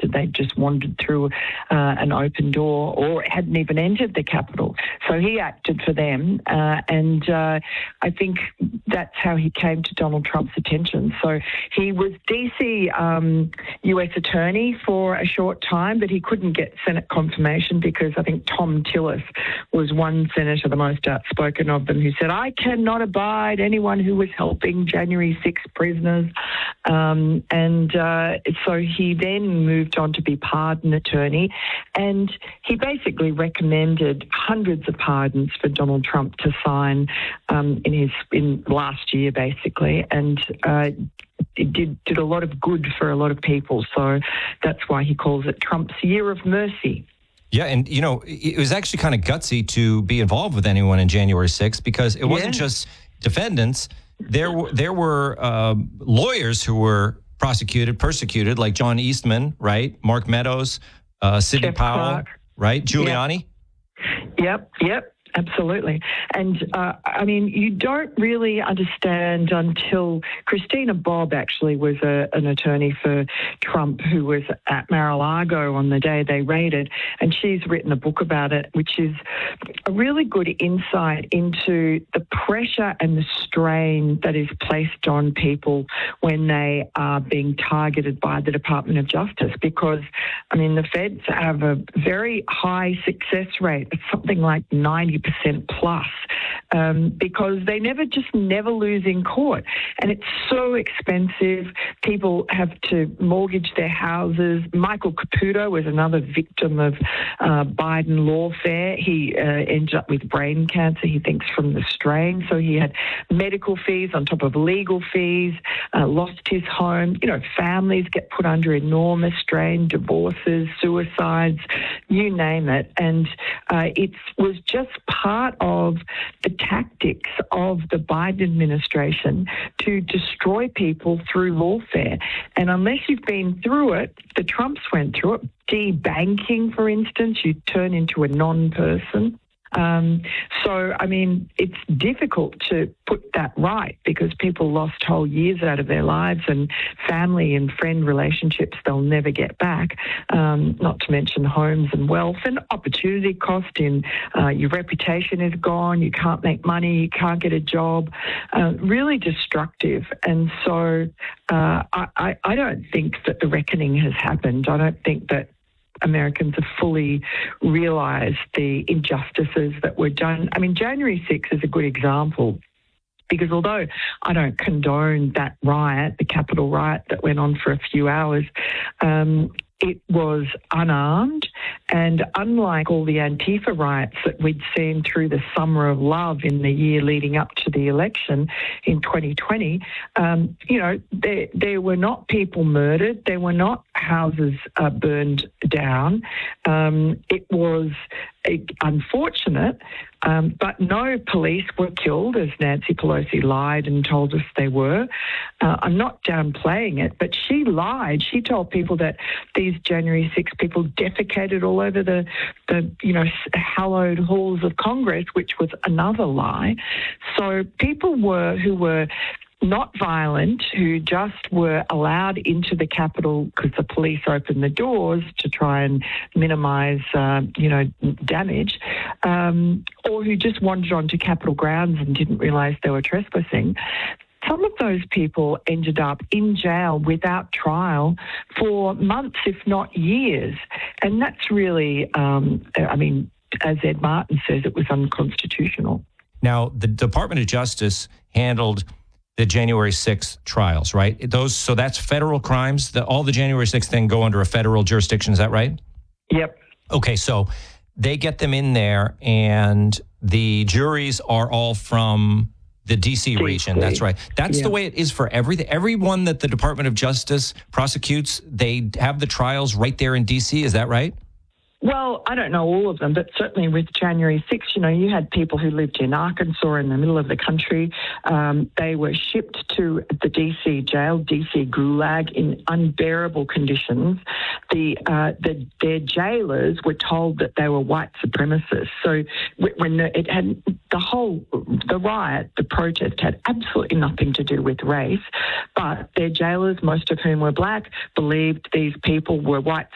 suggested they'd just wandered through an open door or hadn't even entered the Capitol. So he acted for them, and I think that's how he came to Donald Trump's attention. So he was D.C. U.S. attorney for a short time, but he couldn't get Senate confirmation because I think Tom Tillis was one senator, the most outspoken of them, who said, "I cannot abide anyone who was helping January 6 prisoners." So he then moved on to be pardon attorney, and he basically recommended hundreds of pardons for Donald Trump to sign in last year, basically, and it did a lot of good for a lot of people. So that's why he calls it Trump's Year of Mercy. Yeah, and, it was actually kind of gutsy to be involved with anyone in January 6th because it wasn't just defendants. There were lawyers who were persecuted, like John Eastman, right? Mark Meadows, Sidney Powell, Clark. right? Giuliani? Yep. Absolutely. And, you don't really understand until Christina Bobb actually was an attorney for Trump who was at Mar-a-Lago on the day they raided, and she's written a book about it, which is a really good insight into the pressure and the strain that is placed on people when they are being targeted by the Department of Justice because, the feds have a very high success rate. It's something like 90% plus because they never lose in court. And it's so expensive. People have to mortgage their houses. Michael Caputo was another victim of Biden lawfare. He ended up with brain cancer, he thinks, from the strain. So he had medical fees on top of legal fees, lost his home. Families get put under enormous strain, divorces, suicides, you name it. And it was just part of the tactics of the Biden administration to destroy people through lawfare. And unless you've been through it, the Trumps went through it. Debanking, for instance, you turn into a non-person. It's difficult to put that right because people lost whole years out of their lives and family and friend relationships they'll never get back, not to mention homes and wealth and opportunity cost in your reputation is gone, you can't make money, you can't get a job, really destructive. And so I don't think that the reckoning has happened. I don't think that Americans have fully realised the injustices that were done. January 6th is a good example because although I don't condone that riot, the Capitol riot that went on for a few hours, it was unarmed, and unlike all the Antifa riots that we'd seen through the summer of love in the year leading up to the election in 2020, there were not people murdered, there were not houses burned down. It was unfortunate, but no police were killed, as Nancy Pelosi lied and told us they were. I'm not downplaying it, but she lied. She told people that these January 6 people defecated all over the hallowed halls of Congress, which was another lie. So people who were not violent, who just were allowed into the Capitol because the police opened the doors to try and minimise, damage, or who just wandered onto Capitol grounds and didn't realise they were trespassing. Some of those people ended up in jail without trial for months, if not years. And that's really, as Ed Martin says, it was unconstitutional. Now, the Department of Justice handled the January 6th trials, right? So that's federal crimes. All the January 6th thing go under a federal jurisdiction. Is that right? Yep. Okay, so they get them in there, and the juries are all from the D.C. region. That's right. That's the way it is for everything. Everyone that the Department of Justice prosecutes, they have the trials right there in D.C. Is that right? Well, I don't know all of them, but certainly with January 6th, you had people who lived in Arkansas in the middle of the country. They were shipped to the DC jail, DC Gulag, in unbearable conditions. Their jailers were told that they were white supremacists. So when the riot, the protest had absolutely nothing to do with race, but their jailers, most of whom were black, believed these people were white